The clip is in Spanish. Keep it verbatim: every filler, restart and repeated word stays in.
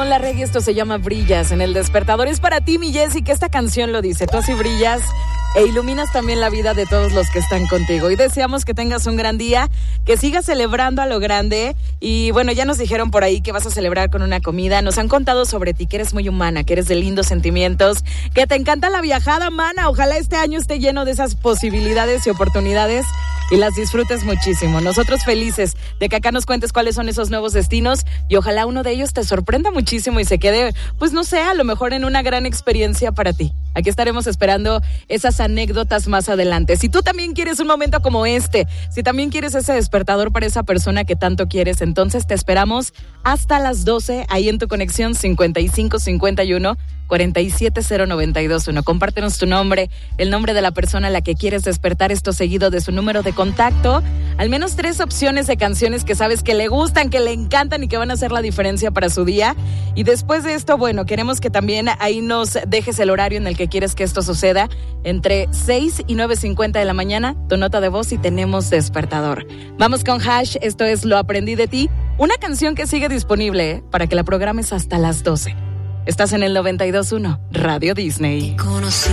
Mon Larregui, esto se llama Brillas en el despertador. Es para ti, mi Jessy, que esta canción lo dice. Tú así brillas e iluminas también la vida de todos los que están contigo. Y deseamos que tengas un gran día, que sigas celebrando a lo grande. Y bueno, ya nos dijeron por ahí que vas a celebrar con una comida. Nos han contado sobre ti, que eres muy humana, que eres de lindos sentimientos, que te encanta la viajada, mana. Ojalá este año esté lleno de esas posibilidades y oportunidades y las disfrutes muchísimo. Nosotros felices de que acá nos cuentes cuáles son esos nuevos destinos y ojalá uno de ellos te sorprenda muchísimo y se quede, pues no sé, a lo mejor en una gran experiencia para ti. Aquí estaremos esperando esas anécdotas más adelante. Si tú también quieres un momento como este, si también quieres ese despertador para esa persona que tanto quieres, entonces te esperamos hasta las doce ahí en tu conexión cincuenta y cinco cincuenta y uno cuarenta y siete cero noventa y dos uno. Compártenos tu nombre, el nombre de la persona a la que quieres despertar, esto seguido de su número de contacto. Al menos tres opciones de canciones que sabes que le gustan, que le encantan y que van a hacer la diferencia para su día. Y después de esto, bueno, queremos que también ahí nos dejes el horario en el que quieres que esto suceda. Entre seis y nueve cincuenta de la mañana, tu nota de voz y tenemos despertador. Vamos con Hash, esto es Lo Aprendí de Ti. Una canción que sigue disponible, ¿eh? Para que la programes hasta las doce. Estás en el noventa y dos punto uno, Radio Disney.